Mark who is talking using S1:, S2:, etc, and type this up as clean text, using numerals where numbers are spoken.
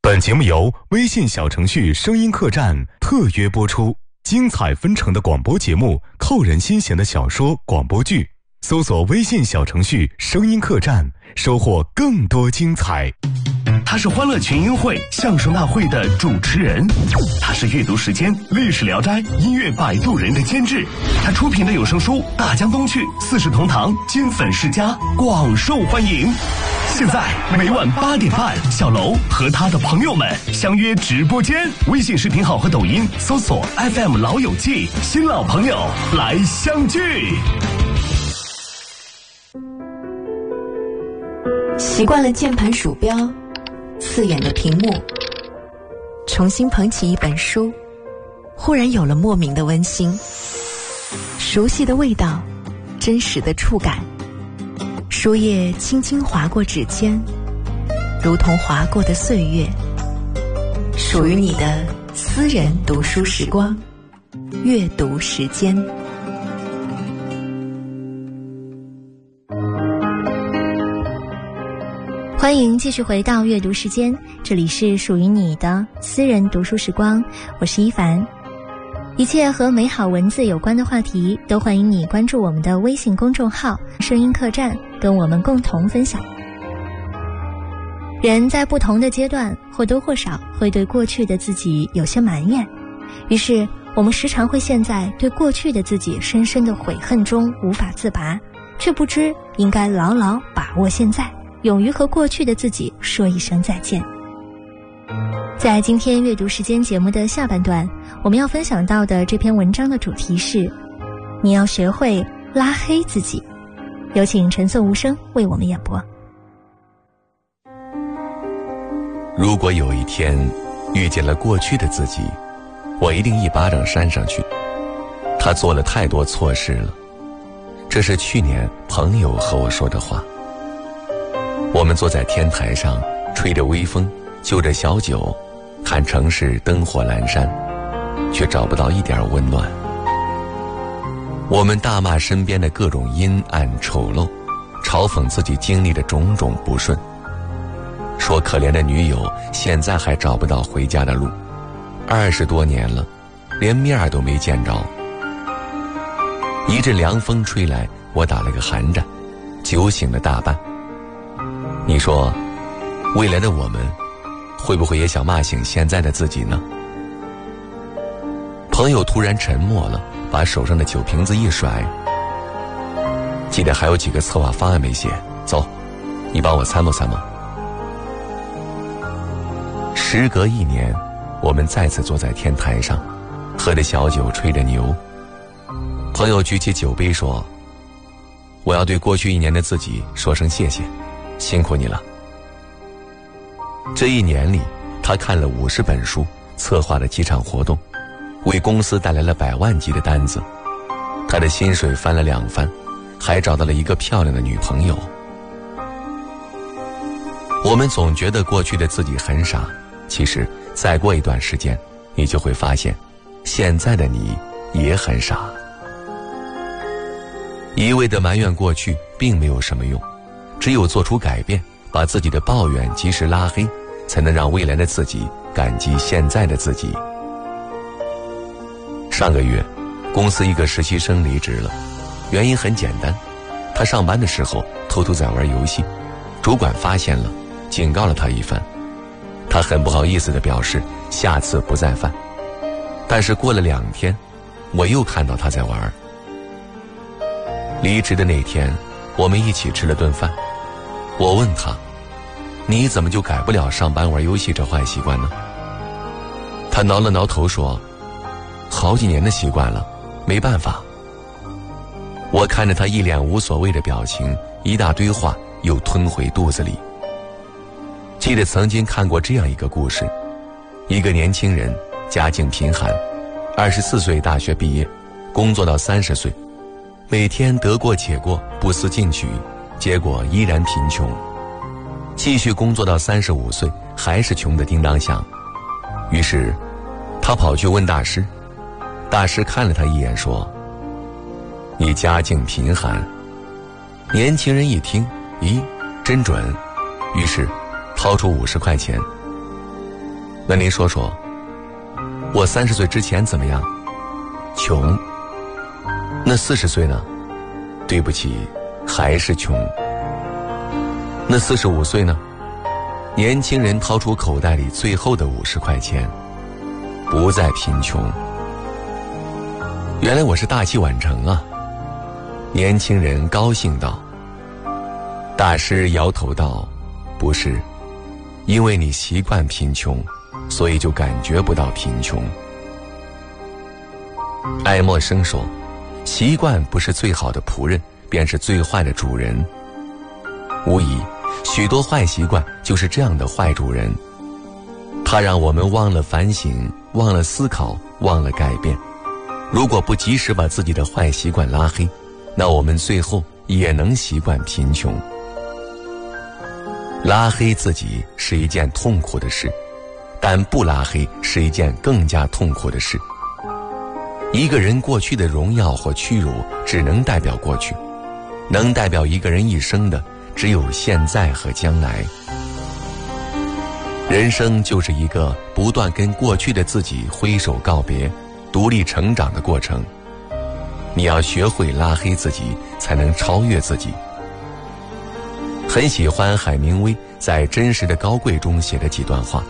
S1: 本节目由微信小程序声音客栈特约播出，精彩纷呈的广播节目，扣人心弦的小说广播剧，搜索微信小程序声音客栈，收获更多精彩。
S2: 他是欢乐群英会相声大会的主持人，他是阅读时间历史聊斋音乐摆渡人的监制，他出品的有声书《大江东去》四世同堂金粉世家广受欢迎。现在每晚8点半，小楼和他的朋友们相约直播间，微信视频号和抖音搜索 FM 老友记，新老朋友来相聚。
S3: 习惯了键盘鼠标刺眼的屏幕，重新捧起一本书，忽然有了莫名的温馨，熟悉的味道，真实的触感，书页轻轻划过指尖，如同划过的岁月，属于你的私人读书时光，阅读时间。
S4: 欢迎继续回到阅读时间，这里是属于你的私人读书时光，我是一凡。一切和美好文字有关的话题，都欢迎你关注我们的微信公众号声音客栈，跟我们共同分享。人在不同的阶段，或多或少会对过去的自己有些埋怨，于是我们时常会陷在对过去的自己深深的悔恨中无法自拔，却不知应该牢牢把握现在，勇于和过去的自己说一声再见。在今天阅读时间节目的下半段，我们要分享到的这篇文章的主题是你要学会拉黑自己。有请陈颂无声为我们演播。
S5: 如果有一天遇见了过去的自己，我一定一巴掌扇上去。他做了太多错事了。这是去年朋友和我说的话。我们坐在天台上，吹着微风，就着小酒，看城市灯火阑珊，却找不到一点温暖。我们大骂身边的各种阴暗丑陋，嘲讽自己经历的种种不顺，说可怜的女友现在还找不到回家的路，20多年了，连面都没见着。一阵凉风吹来，我打了个寒战，酒醒了大半。你说未来的我们会不会也想骂醒现在的自己呢？朋友突然沉默了，把手上的酒瓶子一甩。记得还有几个策划方案没写，走，你帮我参谋参谋。时隔1年，我们再次坐在天台上，喝着小酒，吹着牛。朋友举起酒杯说，我要对过去1年的自己说声谢谢，辛苦你了。这1年里，他看了50本书，策划了几场活动，为公司带来了100万级的单子。他的薪水翻了2番，还找到了一个漂亮的女朋友。我们总觉得过去的自己很傻，其实再过一段时间，你就会发现，现在的你也很傻。一味地埋怨过去并没有什么用，只有做出改变，把自己的抱怨及时拉黑，才能让未来的自己感激现在的自己。上个月，公司一个实习生离职了，原因很简单，他上班的时候偷偷在玩游戏，主管发现了，警告了他一番。他很不好意思地表示下次不再犯。但是过了2天，我又看到他在玩。离职的那天，我们一起吃了顿饭。我问他，你怎么就改不了上班玩游戏这坏习惯呢？他挠了挠头说，好几年的习惯了，没办法。我看着他一脸无所谓的表情，一大堆话又吞回肚子里。记得曾经看过这样一个故事，一个年轻人家境贫寒，24岁大学毕业，工作到30岁，每天得过且过，不思进取，结果依然贫穷。继续工作到35岁，还是穷得叮当响。于是他跑去问大师，大师看了他一眼说，你家境贫寒。年轻人一听，咦，真准，于是掏出50块钱。 那您说说，我30岁之前怎么样？穷。那40岁呢？对不起，还是穷。那45岁呢？年轻人掏出口袋里最后的50块钱，不再贫穷。原来我是大器晚成啊！年轻人高兴道。大师摇头道，不是，因为你习惯贫穷，所以就感觉不到贫穷。爱默生说，习惯不是最好的仆人，便是最坏的主人。无疑，许多坏习惯就是这样的坏主人，它让我们忘了反省，忘了思考，忘了改变。如果不及时把自己的坏习惯拉黑，那我们最后也能习惯贫穷。拉黑自己是一件痛苦的事，但不拉黑是一件更加痛苦的事。一个人过去的荣耀或屈辱只能代表过去，能代表一个人一生的只有现在和将来。人生就是一个不断跟过去的自己挥手告别，独立成长的过程。你要学会拉黑自己，才能超越自己。很喜欢海明威在《真实的高贵》中写的几段话，